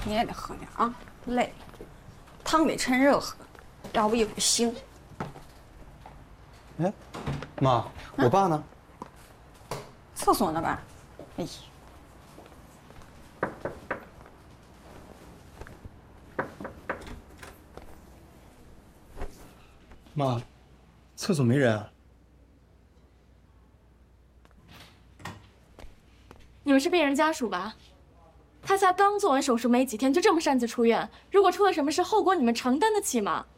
你也得喝点啊，累。汤得趁热喝，要不一会儿腥。 哎，妈，我爸呢？ 厕所呢吧？哎呀。 妈，厕所没人啊？ 你们是病人家属吧？他才刚做完手术没几天，就这么擅自出院，如果出了什么事，后果你们承担得起吗？